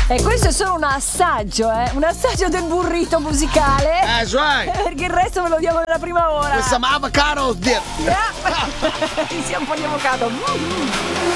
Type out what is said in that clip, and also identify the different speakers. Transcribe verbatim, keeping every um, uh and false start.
Speaker 1: E questo è solo un assaggio, eh? Un assaggio del burrito musicale.
Speaker 2: That's right.
Speaker 1: Perché il resto ve lo diamo nella prima ora.
Speaker 2: With some avocado dip.
Speaker 1: Yeah. Sia un po' di avocado.